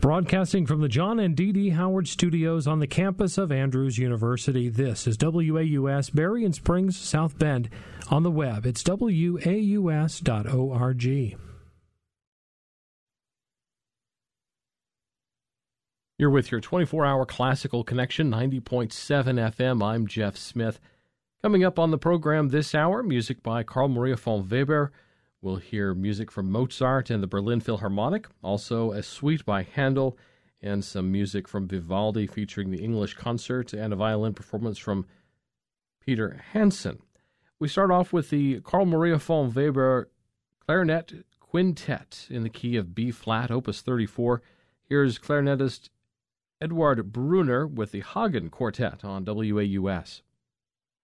Broadcasting from the John and D.D. Howard Studios on the campus of Andrews University, this is WAUS Berrien Springs, South Bend. On the web, it's waus.org. You're with your 24-hour classical connection, 90.7 FM. I'm Jeff Smith. Coming up on the program this hour, music by Carl Maria von Weber. We'll hear music from Mozart and the Berlin Philharmonic, also a suite by Handel, and some music from Vivaldi featuring the English Concert and a violin performance from Peter Hansen. We start off with the Carl Maria von Weber Clarinet Quintet in the key of B-flat, Opus 34. Here's clarinetist Eduard Brunner with the Hagen Quartet on WAUS.